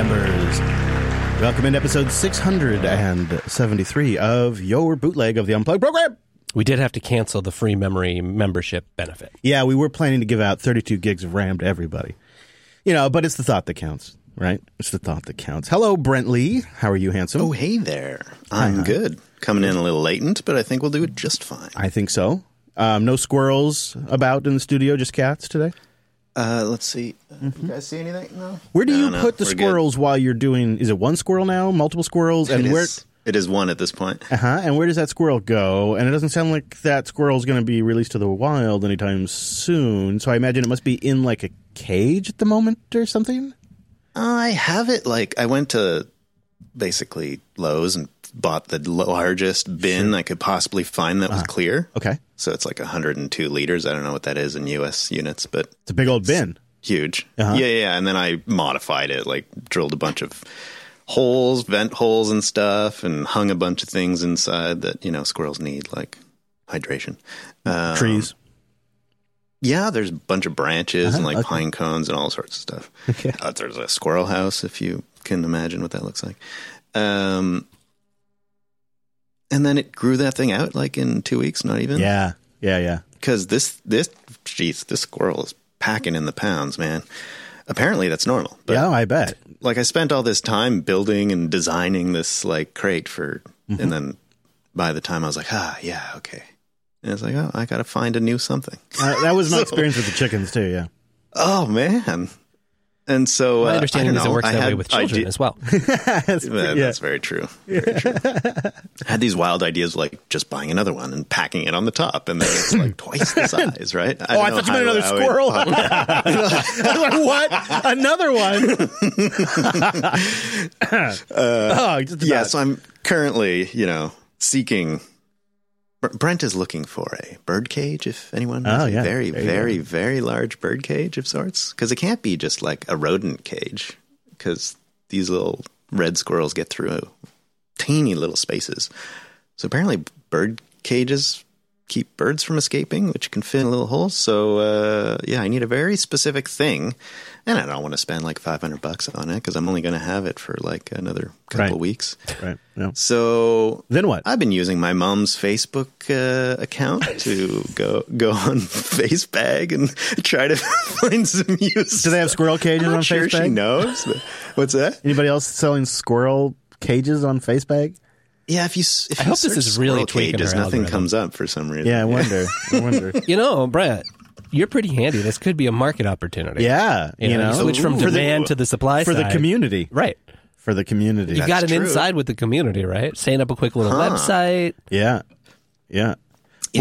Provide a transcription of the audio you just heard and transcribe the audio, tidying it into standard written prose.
members. Welcome in episode 673 of your bootleg of the Unplugged program. We did have to cancel the free memory membership benefit. Yeah, we were planning to give out 32 gigs of RAM to everybody. You know, but it's the thought that counts, right? It's the thought that counts. Hello, Brent Lee. How are you, handsome? Oh, hey there. I'm good. Coming in a little latent, but I think we'll do it just fine. I think so. No squirrels about in the studio, just cats today? Let's see. You guys see anything? No. Where do you put the squirrels while you're doing? Is it one squirrel now? Multiple squirrels? And it is one at this point. And where does that squirrel go? And it doesn't sound like that squirrel is going to be released to the wild anytime soon. So I imagine it must be in like a cage at the moment or something. I have it I went to basically Lowe's and bought the largest bin I could possibly find that was clear. Okay. So it's like 102 liters. I don't know what that is in U.S. units, but it's a big old bin. Huge. Yeah. And then I modified it, drilled a bunch of holes, vent holes and stuff, and hung a bunch of things inside that, squirrels need, like hydration. Trees. Yeah, there's a bunch of branches and pine cones and all sorts of stuff. Okay. There's a squirrel house, if you can imagine what that looks like. And then it grew that thing out in 2 weeks, not even. Yeah. Because this squirrel is packing in the pounds, man. Apparently that's normal. But, yeah, I bet. I spent all this time building and designing this crate for, and then by the time I was like, yeah, okay. And it's like, oh, I got to find a new something. That was my experience with the chickens too, yeah. Oh, man. And so my understanding is it works that way with children as well. That's very true. Very true. I had these wild ideas just buying another one and packing it on the top, and then it's twice the size, right? I thought you meant another squirrel. I was like, what? Another one? So I'm currently, seeking. Brent is looking for a bird cage, if anyone knows. A very, very, very large bird cage of sorts. Because it can't be just a rodent cage, because these little red squirrels get through teeny little spaces. So apparently bird cages keep birds from escaping, which can fit in little holes. So, I need a very specific thing. And I don't want to spend $500 on it, because I'm only going to have it for another couple of weeks. Right. Yeah. So then what? I've been using my mom's Facebook account to go on FaceBag and try to find some use. Do they have squirrel cages on sure FaceBag? She knows. But what's that? Anybody else selling squirrel cages on FaceBag? Yeah, if you I hope this is really tweaking cages, her nothing algorithm. comes up for some reason. Yeah, I wonder. Brett, you're pretty handy. This could be a market opportunity. Yeah. You switch from demand to the supply for side. the community. Right. For the community. You've got an inside with the community, right? Setting up a quick little website. Yeah.